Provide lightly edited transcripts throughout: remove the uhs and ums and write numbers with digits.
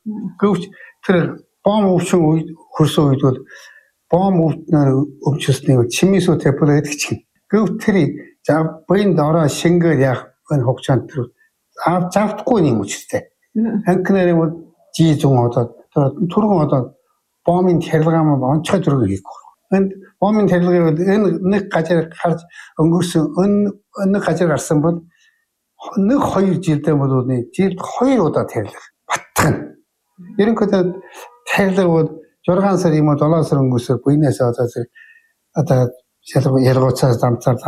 Гэвч тэр бом өвчин үед хөрсөн үед бол бом өвчнөр өвчсөний чимээсүү тэпэл гэдэг чинь. Гэвч тэр буйнд ороо шингээд яг энэ хугацаанд тэр завдахгүй юм үстэй. Анкнаар юм жижиг одоо түргэн одоо бомын тарилгаамаа онцгой зураг хийх. Энд бомын тарилгыг энэ нэг газар харж өнгөрсөн нэг газар гарсан бол нэг 2 жилдээ бол жилд 2 удаа тарилга баттгана. Ерөнхийдөө тарилга бол 6 сар юм уу 7 сар өнгөрсөөр буйнаас одоо ялгууцаас замцаар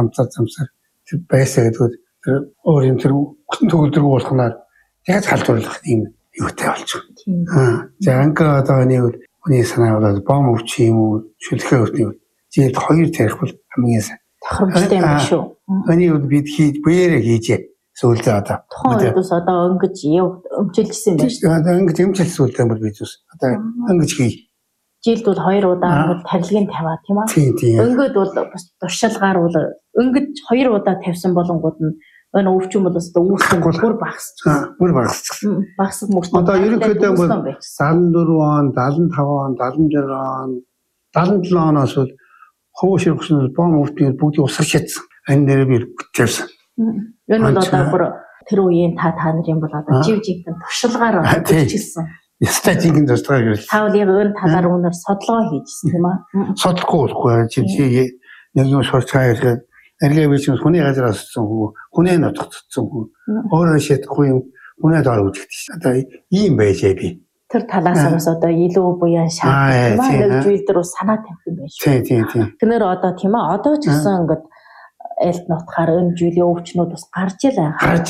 тэр байсаа гэдэг өөр юм тэр бүтэн төгөлдрөг болохнаар яг халдварлах юм юутай болчихно. За анка одоо хүний санаа бол бом өвч юм уу шүлхээ өвчний жилд 2 тарих бол хамгийн сайн. Тохиромжтой юм шүү. Энийг бид биеэрээ хийжээ. Сүүлдээ одоо. Тухайн үедээс одоо өнгөж өмчилжсэн байх. Өнгөж өмчилсэн үлдээ бол бид одоо өнгөж хий. Жилд бол 2 удаа тарилгыг тавиа тийм аа. Өнгөд бол туршилгаар бол өнгөж 2 удаа тавьсан болонгууд нь энэ өвчин бол одоо үүсгэн бүр багасчихсан. Бүр багасчихсан. Багасах мөртөө. Одоо ерөнхийдөө бол 74 он, 75 он, 76 он, 77 оноос бол хөвөш өвчин бом өвчний бүгдийг усгаж чадсан. Энэ нэр би тавьсан. Энэ бол одоо бүр тэр үеийн та нарын бол одоо жив жигтэн туршилгаар бичилсэн. Ястаа жинхэнэ туршилгаар гэж. Та бол яг энэ талаар өнөр судалгаа хийжсэн тийм аа. Судалгүй болохгүй. Чи нэг юм сурч байгаа арилга бичсэн хүний газраас очсон хүү, хүний нутагт очсон хүү. Өөрөө шийдэхгүй юм хүний доор үзэгдэж. Одоо ийм байжээ би. Тэр талаас одоо илүү буян шаардлагатай маань зүйлдэр санаа тавих юм байна шүү. Тийм. Тэгнэр одоо тийм аа одоо ч гэсэн ингээд элт нутгаар энэ зүйлийн өвчнүүд бас гарч илээ. Гарч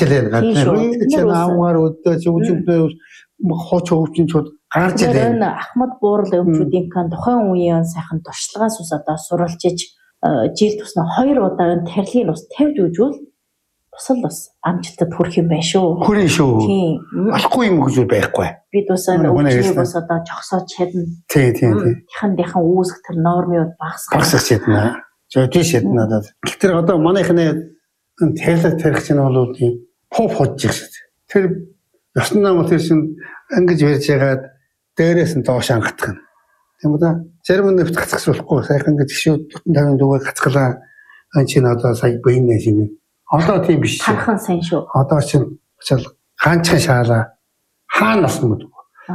илээ. Чи наамгаар өдөө зүгжимтэй хоч өвчнүүд гарч илээ. Энэ Ахмад буурал өвчүүдийн кан тухайн үеийн сайхан туршлагаас ус одоо суралцж жил тусна 2 удаа энэ тарилгыг бас тавьж үжүүл тусал бас амжилтад хүрэх юм байна шүү. Хүрэн шүү. Болохгүй юм гэж байхгүй. Бид бас өвчнийг бас одоо жогсоод чадна. Тийм. Яхан үүсэх тэр нормыг багасгах чадна. Жодиш ядна надад. Тэр одоо манайхны тарилга тарих чинь бол тийм поп hodж шиг. Тэр ёсон нам тэр чинь ингэж барьж ягаад дээрээс нь доош ангатах нь. Тийм үү? Зарим нь нэвтгацах болохгүй. Сайхан гэж гişүүд 50 дугаар гацглаа. Ан чинь одоо сая бэйнэ юм. Одоо тийм биш. Хархан сайн шүү. Одоо чинь ганцхан шаалаа хаана насна гэдэг.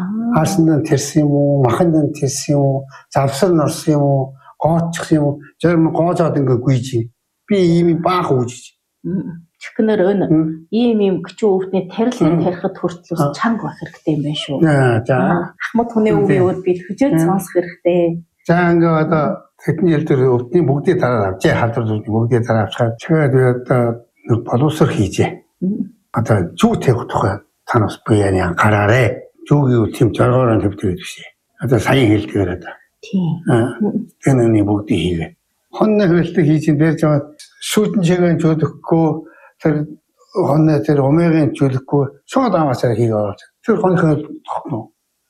Хаасан тэрсэн юм уу? Махан тэрсэн юм уу? Завсар норсон юм уу? Гоочих юм зарим гоожоод ингээ гүйж би ийм баах үүж. Чихнэр өн ийм гिचүү өвтний тарилгыг тарихад хүртэл чанга байх хэрэгтэй юм байна шүү. За. Ахмад хүний үгийг бид хүчээр сонсох хэрэгтэй. За ингээ одоо хэдэн жил төр өвтний бүгдийг дараа авчээ халдвар зүйлийг бүгдийг дараа авчихад тэгээд би одоо нэг боловсрол хийжээ. Одоо зүү тавих тухай танаас буяаны анхаараарэ. Зүүгийн тийм зоргоороо тавьдаг биш. Одоо сайн хэлдгээр одоо. Тийм. Тэнийг бүгдийг хийгээ. Хонны хөлтөг хийж байж байгаа шүүдэн чигээр чөлөхгүй тэр хонны тэр омегийн чөлөхгүй шууд аваасаар хийгээ. Тэр хонны хөлт тогтно.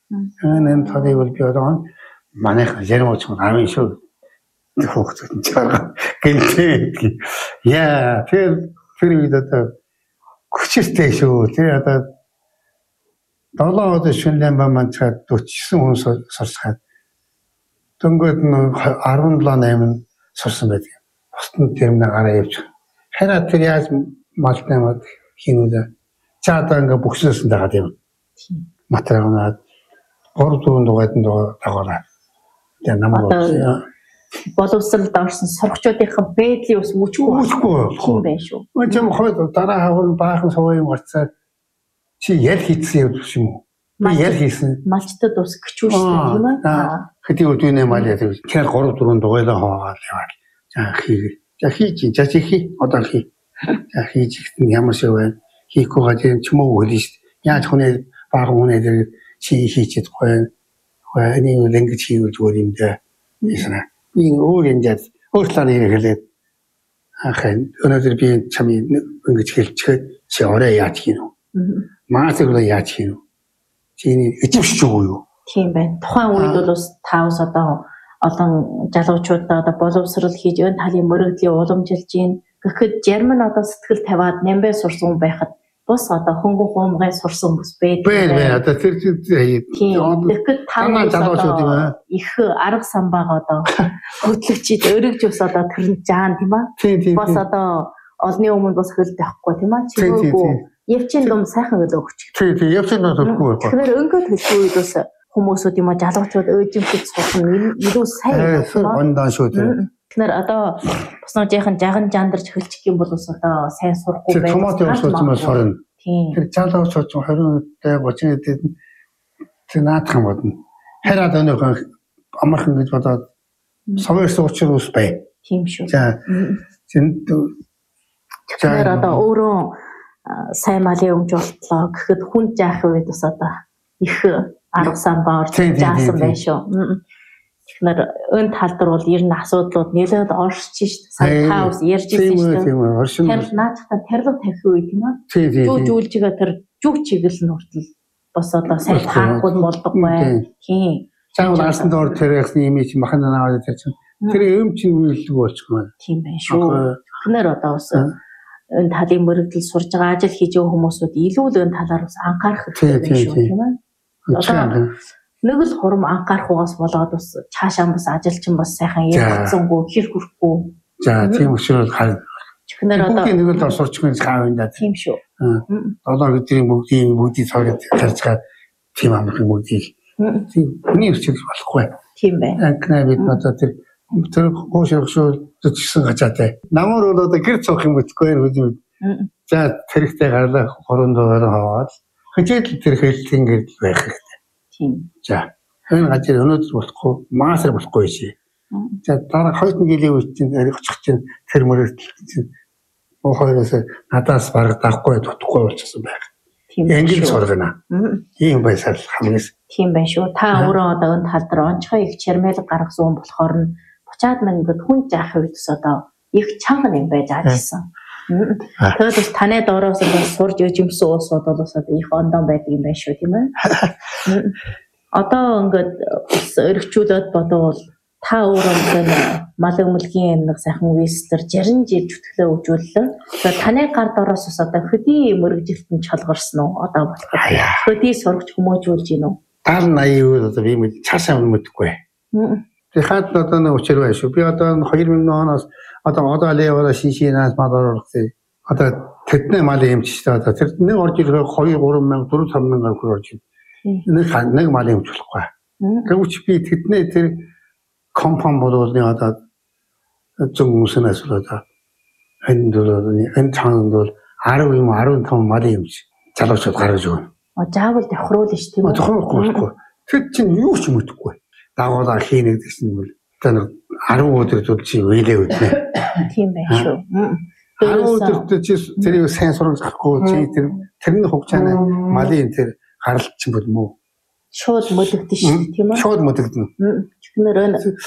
Энэ талыг бол би одоо манайх зарим учраас авин шүү. Хөөцөнд чарга гэнтэй. Яа тэр үед одоо хүчтэй шүү. Тэр одоо 7 удаа шүнлэн ба манчаад 49 хүн сурсгаад дөнгөд нь 17-8 сурсан байдаг. Бусдын тэрмнээ гараа явж. Хараа тэр яаж малтнамад хийнүлээ. Чаадаа ингээ бүхсэлсэн дагаад юм. Материалнаад 3-4 дугайд нь дагуулаа. Тэгээ намайг боловсролд орсон сургачдынхаа байдлыг бас үүсэхгүй юм байна шүү. Мөн хойд дараа хавар баахан суваа юм гарцаа чи ял хийсэн юм уу? Ял хийсэн. Малчтад бас гिचүү шүү тийм аа. Хэдий өдөөний мал яа тэр 3-4 дугайлаа хоогаад яваад. За хий. За хийж за хий. Одоо хий. За хийж ихтэн ямар шиг байна. Хийхгүй гадаа ч юм уу хэлнэ шүү. Яаж хүнээ баахан хүнээ тэр чи хийчихэд гоё. Энийг ингэж хийвэл зүгээр юм даа. Ийсна. Энэ өөр юм жаа. Өөрчлөлт хийгээд ахын өнөөдөр би чамыг ингэж хэлчихээд чи орой яаж хийнэ вэ? Маасыг яаж хийнэ вэ? Чиний эзэмшиж өгөө юу? Тийм байна. Тухайн үед бол бас таавс одоо олон залуучуудаа одоо боловсрол хийж өн талын мөрөгдлийн уламжилж гин. Гэхдээ зарим нь одоо сэтгэл тавиад нямбай сурсан байхад бус одоо хөнгөн хуумгай сурсан хүмүүс байдаг. Бэ одоо тэр Тэгэхээр та их арга самбаа одоо хөтлөгчид өргөж ус одоо тэр жаан тийм аа. Бас одоо олны өмнө бас хөлд байхгүй тийм аа. Чигөөгүй явчин дум сайхан өлөө өгч. Тийм явчин дум төлөхгүй. Тэгэхээр өнгө төлөхгүй үед бас хүмүүсүүд юм аа жалгуучууд өөжимхэд суух нь илүү сайн гондоо шүү дээ. Тэгэхээр одоо бас ножийнхан жаган жандарч хөлчих юм бол бас одоо сайн сурахгүй байх. Томатын ус ууж сорно. Тэр залуу сууж 20 дэх 30 дэх тэр наадах юм бодно. Хараад өнөөхөн амархан гэж бодоод совёрс уучир ус бай. Тийм шүү. За тэгэхээр одоо өөрөө сайн малын өмжүүлэлтлөө гэхэд хүн заах үед бас одоо их арга самбаар заасан байх шүү. Тэгэхээр өн талдар бол ер нь асуудлууд нэлээд оршиж шүү. Сая та бас ярьж ирсэн шүү. Тэр наадахтаа тэрлэг тавих үе тийм ээ. Жүүлжигээ тэр жүг чиглэл нь хүртэл бас одоо сайн таахгүй болдоггүй. Тийм. Заавал алсан доор тэр ясны имиж махан наваад тэр чинь тэр юм чи үйлдэл болчихгүй. Тийм байх шүү. Тэгэхээр одоо бас өн талын мөрөгдөл сурж байгаа ажил хийж байгаа хүмүүсүүд илүү л өн талаар бас анхаарах хэрэгтэй шүү тийм ээ. Одоо нэг л хурам анхаарах угаас болоод бас цаашаа бас ажилчин бас сайхан ярилцсангүй хэр хүрхгүй. За тийм учраас харин. Тэгэхээр одоо нэг л орсорч хүн хаав энэ. Тийм шүү. Одоо бидний бүгдийг цаард харж байгаа тийм амархан бүгдийг. Тийм хүний өчөж болохгүй. Тийм байна. Анкна бид одоо тэр гоошрогшоо зүтгсэн гачаатай. Намар бол одоо гэр цоох юм утгүй юм. За тэрхтээ гарлаа хорондоо хаваад хичээл тэр хэлтийн гэрэл байх хэрэгтэй. Тийм. За энэ газар өнөөдөр болохгүй маасар болохгүй шээ. За дараа 2 жилийн үед чинь очих чинь тэр мөрөлдөл чинь хоёроос надаас бараг давхгүй дутхгүй болчихсон байх. Тийм. Англи сургана. Тийм байсаар хамгийн. Тийм байх шүү. Та өөрөө одоо энэ тал дээр онцгой их чармайлаг гаргасан болохоор нь буцаад мань ингээд хүн заах үедс одоо их чанга юм байж ажилласан. Тэгээд бас таны доороос сурж өжимсөн уусууд бол бас одоо их ондон байдаг юм байна шүү тийм ээ. Одоо ингээд өргөчүүлээд бодвол та өөрөө мал өмөлгийн нэг сайхан вистер 60 жил зүтгэлээ өгжүүллээ. Тэгээд таны гар доороос бас одоо хөдий мөрөгжилтөнд чалгарсан уу? Одоо болох. Хөдий сурагч хүмүүжүүлж гин үү? 70 80 үйл одоо би цаашаа мэдгүй. Тэгэхээр хаад одоо нэг учир байна шүү. Би одоо 2000 оноос одоо левера шинжинаас мал оруулсан. Одоо тэдний малын эмчтэй одоо тэр нэг орж ирэх 2 3000 4 5000 төгрөг орж ирнэ. Нэг малын эмч болохгүй. Гэвч би тэдний тэр компани болуулны одоо зөв хүмүүсээс одоо энэ цаанд бол 10 юм 15 малын эмч залуучууд гаргаж өгнө. Заавал давхруулна ш тийм үү? Давхруулахгүй. Тэр чинь юу ч мэдэхгүй. Дагуулаа хийнэ гэсэн юм бол одоо 10 өдөр зүйл чи вэлээ үтнэ. Тийм байх шүү. 10 өдөрт чи тэрийг сайн сурах гэхгүй чи тэрний хугацааны малын тэр гаралт чинь бол муу. Шууд мөлөгдөн шүү тийм үү? Шууд мөлөгдөн. Тэгэхээр энэ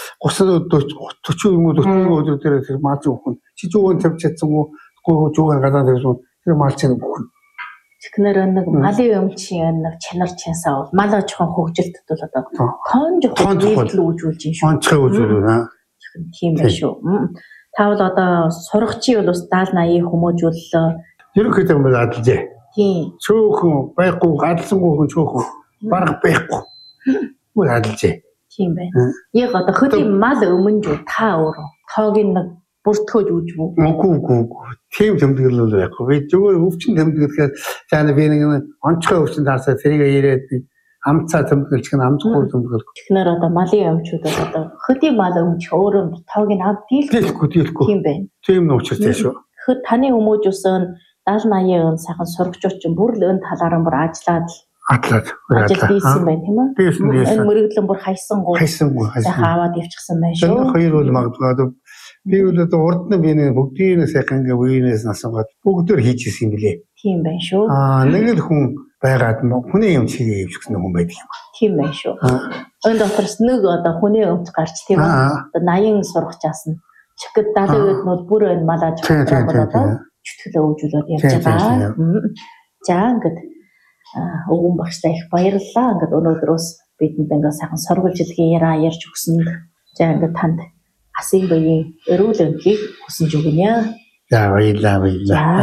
30 юм уу 40 өдөр дээр тэр мал зөвхөн чи зүгэн тавьж чадсан уу? Үгүй зүгэн гадаа тавьсан тэр мал чинь бүхэн. Тэгэхээр нэг малын өмчийн нэг чанар чансаа бол мал аж ахуйн хөгжилтөд бол одоо конж хөгжил үүжүүлж юм шүү. Кончхай үүжүүлнэ. Тийм байх шүү. Та бол одоо сурагчийн бол бас 70 80 хүмүүжүүллээ. Ерөнхийдөө юм адилжээ. Тийм. Цөөхөн байхгүй гадалсангүй хүн цөөхөн бараг байхгүй. Мөн адилжээ. Тийм байна. Яг одоо хөдий мал өмнж та өөрөө тоогийн нэг бүртгөөж үүжвүү. Үгүй. Тийм тэмдэглэл байхгүй. Би зөвхөн өвчин тэмдэглэхээр цаана би нэг онцгой өвчин таарсаа тэрийг ирээд амцаа тэмдэглэж гэн амцгүй тэмдэглэл. Тэгэхээр одоо малын өмчүүд бол одоо хөдий мал өмч өөрөө тоогийн авд дийлэхгүй. Тийм байна. Тийм нь учиртай шүү. Тэгэхээр таны хүмүүжүүлсэн 70 80 сайхан сурагчууд чинь бүр л өн талаараа бүр ажиллаад ажил хийсэн байна тийм үү? Энэ мөрөглөн бүр хайсангүй. Сайхан аваад явчихсан байна шүү. Энэ хоёр бол магадгүй би бол урд нь би нэг бүгдийн сайхан ингээ үеийнээс насгаад бүгдээр хийчихсэн юм билээ. Тийм байна шүү. Нэг л хүн байгаад хүний юм чигээ явуулсан хүн байдаг юм. Тийм байна шүү. Энэ дотроос нэг одоо хүний өмч гарч тийм үү? Одоо 80 сурагчаас нь чигт 70 үед бол бүр энэ мал аж ахуйн болоод чөтгөлөө өгжүүлээд явж байгаа. За ингээд өвгөн багштай их баярлалаа. Ингээд өнөөдрөөс бидэнд ингээ сайхан сургалтжилгийн ярьж өгсөнд за ингээд танд Асын баян эрүүл энхийг хүсэж өгнө. За баярлалаа.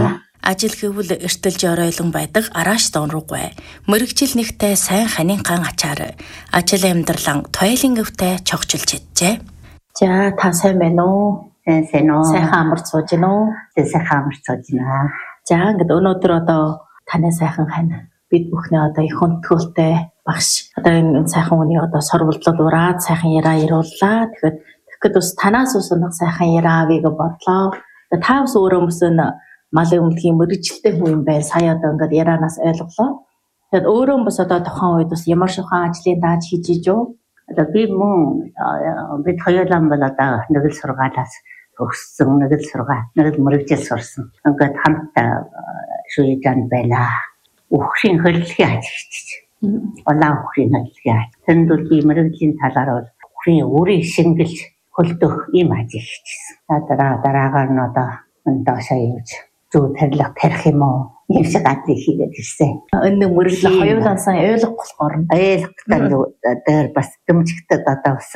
Ажил гэвэл эртэлж оройлон байдаг арааш дон руугүй. Мэргэжил нэгтэй сайн ханинхан ачаар ажил амьдралан тойлын өвтэй чогчилж чаджээ. За та сайн байна уу? Сайн уу? Сайхан амар сууж байна уу? Сайхан амар сууж байна. За ингээд өнөөдөр одоо таны сайхан хань бид бүхний одоо их өнтгөлтэй багш. Одоо энэ сайхан үний одоо сорволдлууд ураад сайхан яраа яриуллаа. Тэгэхээр бас танаас усунах сайхан яраа авъя гэж бодлоо. Та бас өөрөө мөсөн малын өмдгийн мэргэжилтэй хүн юм байна. Сая одоо ингээд ярианаас ойлголоо. Тэгэхээр өөрөө бас одоо тухайн үед бас ямар шухан ажлын дааж хийж ижүү. Одоо би бид хоёулаа бол одоо нэг л сургаалаас өгсөн, нэг л сургаал, нэг л мэргэжил сурсан. Ингээд хамтдаа шүүжэн байлаа. Үхрийн хөдөлгөөний ажил хийж. Улаан үхрийн хөдөлгөөний ажил. Тэнд бол би мэргэжлийн талаар бол үхрийн үрийг шингэлж хөлдөх ийм ажил хийжсэн. Дараагаар нь одоо доошоо юуж зөв тарилга тарих юм уу? Ийм шиг ажил хийгээд ирсэн. Энэ мэргэжил хоёулаасаа ойлгохгүй болохоор дээр бас дэмжигтэй одоо бас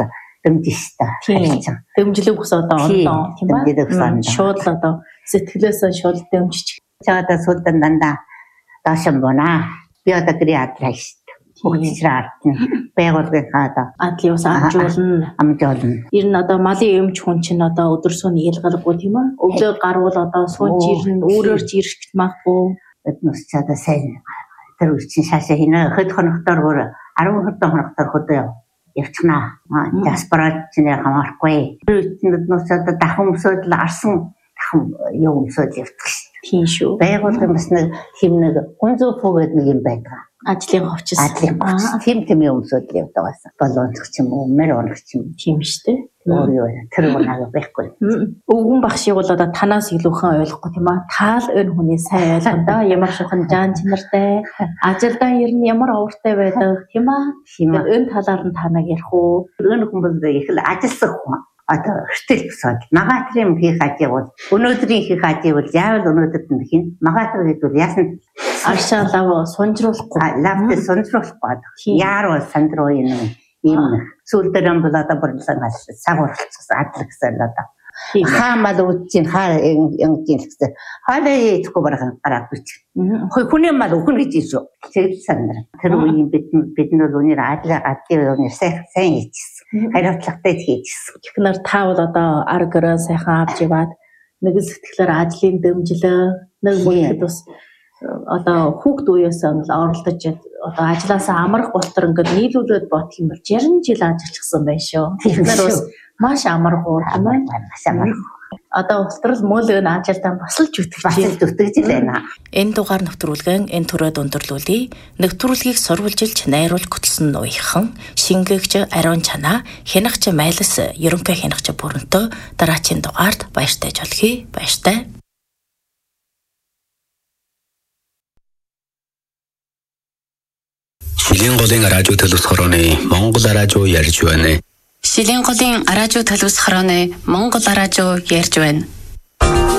дэмжижтэй. Дэмжлэг ус одоо ондоо тийм ба? Шууд одоо сэтгэлээсээ шууд дэмжиж. Чаада сулдан дандаа даашин бона. Би одоо гэрээ адлаа шүү дээ. Бүгдчрээ ардна. Байгуулгын хаада адлын ус амжуулна. Ер нь одоо малын өмч хүн чинь одоо өдөр сууны ялгаргүй тийм ээ. Өглөө гарвал одоо сууж ирнэ, өөрөөр ч ирэх магадгүй. Биднес чада сайн. Тэр үчин шаашаа хийнэ. Хэд хоногтор бүр 10 хоногтор хөдөө явчихна. Диаспорад чинь хамаарахгүй. Биднес одоо дахин өмсөд л арсан дахин юу өмсөд явчих шүү. Тийм шүү. Байгуулгын бас нэг хэмнэг 300 фугээд нэг юм байдаг. Ажлын ховчс. Тийм өмсөд л явдаг байсан. Болоонч юм уу, мэр онч юм. Тийм шүү дээ. өөр юу тэр унаа байхгүй. Өвгөн багшийг бол одоо танаас илүүхэн ойлгохгүй тийм аа. Таал энэ хүний сайн ойлгоно да. Ямар шухан жан чанартай, ажилдаа ер нь ямар овртой байдаг тийм аа. Энэ талаар нь танаг ярих уу? Энэ хүн бол их л ажиллах хүн. Одоо хөртөл босоод магатрын хийх ажиг бол өнөөдрийн хийх ажиг бол яавал өнөөдөрт нь хийн. Магатр гэдэг бол яасан агшаалаа сонжруулахгүй. Лавт сонжруулахгүй. Яар бол сандруу юм ийм сүлдэрэн бол одоо бүрэлсэн сагварлцсан адлагдсан л одоо. Хаамал үучин хаа янгин гэсэн. Хаалаа идэхгүй барах гараад бич. Хүний мал өхөн гэж шүү. Тэгэл сандраа. Тэр үеийн бид нь бол үнээр адлын үнээр сайн хийчихсэн. Хариуцлагатай хийчихсэн. Технэр та бол одоо аргаараа сайхан авч яваад нэг сэтгэлээр ажлын дэмжлээ нэг үеэд бас одоо хүүхд үеэсээ оролдож одоо ажилласаа амрах болтор ингээд нийлүүлээд бодох юм бол 60 жил ажиллажсэн байх шүү. Тэгэхээр бас маш амаргуу юм байна. Маш амаргуу. Одоо ултрал мөөлөө ажилдаа басалж үтгэж байна. Энэ дугаар нэвтрүүлгэн энэ төрөд өндөрлүүлье. Нэвтрүүлгийг сурвалжилж найруулж хөтлсөн ууйхан шингээгч Ариун Чанаа хянагч Майлас ерөнхий хянагч бүрэнтөө дараачийн дугаард баяртай жолхий баяртай. Шилийн голын радио төлөвс хорооны Монгол радио ярьж байна. Шилийн голын радио төлөвс хорооны Монгол радио ярьж байна.